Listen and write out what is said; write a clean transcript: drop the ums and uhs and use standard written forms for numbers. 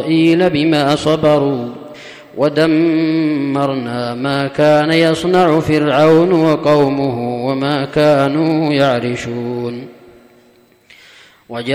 بما صبروا ودمرنا ما كان يصنع فرعون وقومه وما كانوا يعرشون.